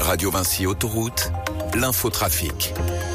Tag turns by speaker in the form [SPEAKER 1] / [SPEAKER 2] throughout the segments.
[SPEAKER 1] Radio Vinci Autoroute, l'infotrafic.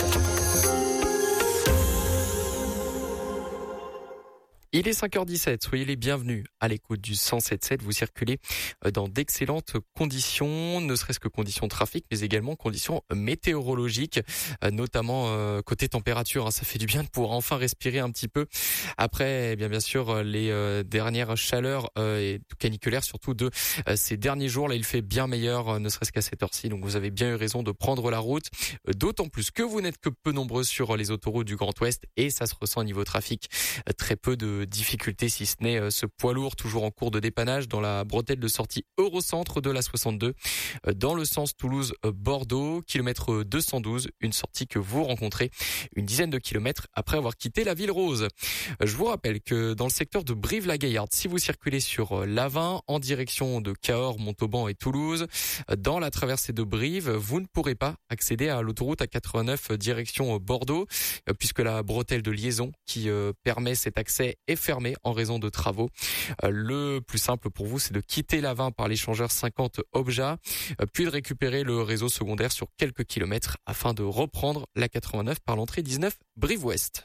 [SPEAKER 2] Il est 5h17, soyez les bienvenus à l'écoute du 107.7. Vous circulez dans d'excellentes conditions, ne serait-ce que conditions de trafic, mais également conditions météorologiques, notamment côté température. Ça fait du bien de pouvoir enfin respirer un petit peu après, bien sûr, les dernières chaleurs et caniculaires, surtout de ces derniers jours. Là, il fait bien meilleur, ne serait-ce qu'à cette heure-ci. Donc, vous avez bien eu raison de prendre la route, d'autant plus que vous n'êtes que peu nombreux sur les autoroutes du Grand Ouest et ça se ressent au niveau trafic. Très peu de difficultés, si ce n'est ce poids lourd toujours en cours de dépannage dans la bretelle de sortie Eurocentre de la 62 dans le sens Toulouse-Bordeaux, kilomètre 212, une sortie que vous rencontrez une dizaine de kilomètres après avoir quitté la ville rose. Je vous rappelle que dans le secteur de Brive-la-Gaillarde, si vous circulez sur l'A20 en direction de Cahors, Montauban et Toulouse, dans la traversée de Brive, vous ne pourrez pas accéder à l'autoroute A89 direction Bordeaux, puisque la bretelle de liaison qui permet cet accès est fermée en raison de travaux. Le plus simple pour vous, c'est de quitter l'A20 par l'échangeur 50 Obja, puis de récupérer le réseau secondaire sur quelques kilomètres afin de reprendre la 89 par l'entrée 19 Brive-Ouest.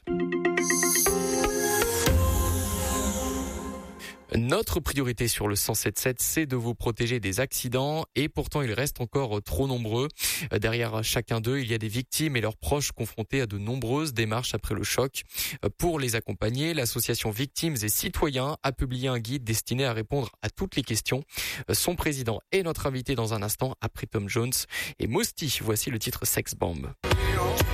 [SPEAKER 2] Notre priorité sur le 107.7, c'est de vous protéger des accidents et pourtant ils restent encore trop nombreux. Derrière chacun d'eux, il y a des victimes et leurs proches confrontés à de nombreuses démarches après le choc. Pour les accompagner, l'association Victimes et Citoyens a publié un guide destiné à répondre à toutes les questions. Son président est notre invité dans un instant après Tom Jones et Mosti. Voici le titre Sex Bomb.